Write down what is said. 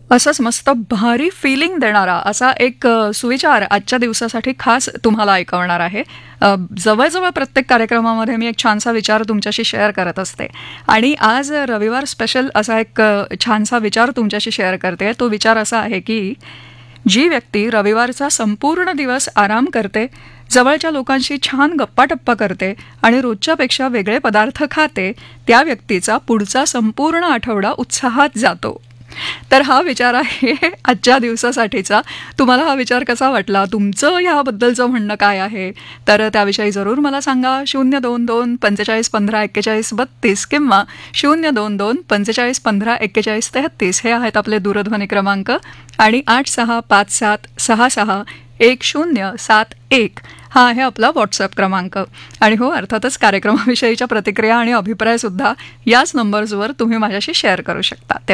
असंच मस्त भारी फिलिंग देणारा असा एक सुविचार आजच्या दिवसासाठी खास तुम्हाला ऐकवणार आहे. जवळजवळ प्रत्येक कार्यक्रमामध्ये मी एक छानसा विचार तुमच्याशी शेअर करत असते आणि आज रविवार स्पेशल असा एक छानसा विचार तुमच्याशी शेअर करते. तो विचार असा आहे की जी व्यक्ती रविवारचा संपूर्ण दिवस आराम करते, जवळच्या लोकांशी छान गप्पाटप्पा करते आणि रोजच्यापेक्षा वेगळे पदार्थ खाते, त्या व्यक्तीचा पुढचा संपूर्ण आठवडा उत्साहात जातो. तर हा विचार आहे आजच्या दिवसासाठीचा. तुम्हाला हा विचार कसा वाटला? तुमचं ह्याबद्दलचं म्हणणं काय आहे? तर त्याविषयी जरूर मला सांगा. 022-45-15-41-32 किंवा 022-45-15-41-33 हे आहेत आपले दूरध्वनी क्रमांक आणि 8657661071 हा आहे आपला व्हॉट्सअप क्रमांक. आणि हो, अर्थातच कार्यक्रमाविषयीच्या प्रतिक्रिया आणि अभिप्रायसुद्धा याच नंबर्सवर तुम्ही माझ्याशी शेअर करू शकता.